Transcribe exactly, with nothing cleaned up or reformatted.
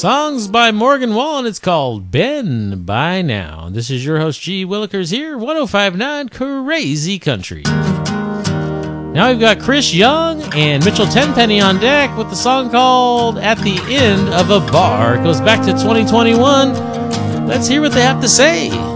Songs by Morgan Wallen. It's called Ben by Now. This is your host, G. Willikers here, one oh five point nine Crazy Country. Now we've got Chris Young and Mitchell Tenpenny on deck with the song called At the End of a Bar. It goes back to twenty twenty-one. Let's hear what they have to say.